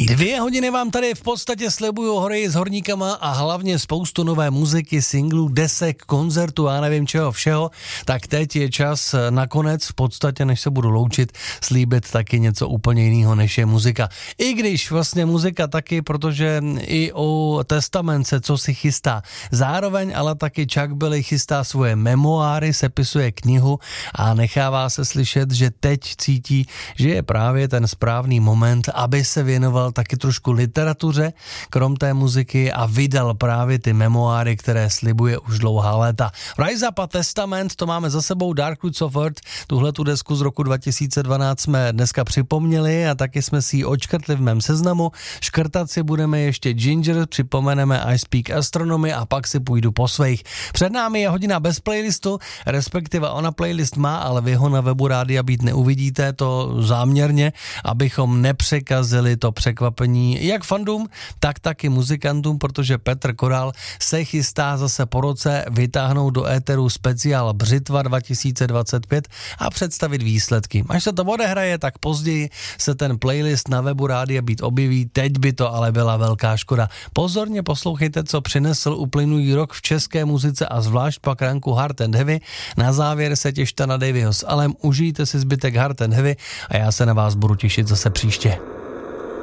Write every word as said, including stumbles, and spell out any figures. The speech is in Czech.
Dvě hodiny vám tady v podstatě slibuju hory s horníkama a hlavně spoustu nové muziky, singlů, desek, koncertů, já nevím čeho všeho, tak teď je čas nakonec v podstatě, než se budu loučit, slíbit taky něco úplně jiného, než je muzika. I když vlastně muzika taky, protože i o Testament se co si chystá. Zároveň ale taky Chuck Billy chystá svoje memoáry, sepisuje knihu a nechává se slyšet, že teď cítí, že je právě ten správný moment, aby se věnoval taky trošku literatuře, krom té muziky a vydal právě ty memoáry, které slibuje už dlouhá léta. Rise Up a Testament, to máme za sebou, Dark Roots of Earth, tuhle tu desku z roku dva tisíce dvanáct jsme dneska připomněli a taky jsme si ji odškrtli v mém seznamu. Škrtat si budeme ještě Ginger, připomeneme I Speak Astronomy a pak si půjdu po svých. Před námi je hodina bez playlistu, respektive ona playlist má, ale vy ho na webu Rádia Beat neuvidíte, to záměrně, abychom nepřekazili to překvapení jak fandům, tak taky muzikantům, protože Petr Koral se chystá zase po roce vytáhnout do éteru speciál Břitva dva tisíce dvacet pět a představit výsledky. Až se to odehraje, tak později se ten playlist na webu Rádia Beat objeví, teď by to ale byla velká škoda. Pozorně poslouchejte, co přinesl uplynulý rok v české muzice a zvlášť pak ranku Hard and Heavy. Na závěr se těšte na Davyho s Alem, užijte si zbytek Hard and Heavy a já se na vás budu těšit zase příště.